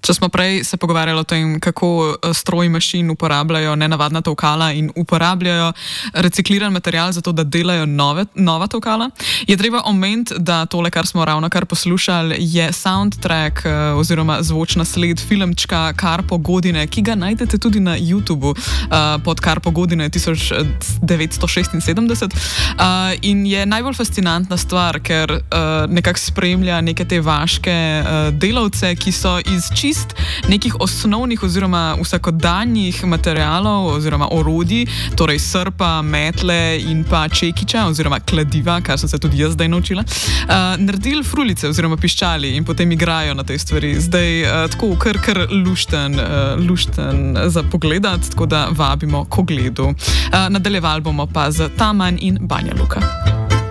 Če smo prej se pogovarjali o tem, kako stroji mašin uporabljajo nenavadna tolkala in uporabljajo recikliran material za to, da delajo nova tolkala, je treba omeniti, da tole, kar smo ravnokar poslušali, je soundtrack oziroma zvočna sled filmčka Karpo Godine, ki ga najdete tudi na YouTubu pod Karpo Godine 1976. In je najbolj fascinantna stvar, ker nekako spremlja neke te vaške delavce, ki so iz čist nekih osnovnih oziroma vsakodanjih materialov oziroma orodij, torej srpa, metle in pa čekiča oziroma kladiva, kar sem se tudi jaz zdaj naučila, naredili frulice oziroma piščali in potem igrajo na te stvari. Zdaj tako kar lušten za pogledati, tako da vabimo k ogledu. Nadaljevali bomo pa z Taman in Banja Luka.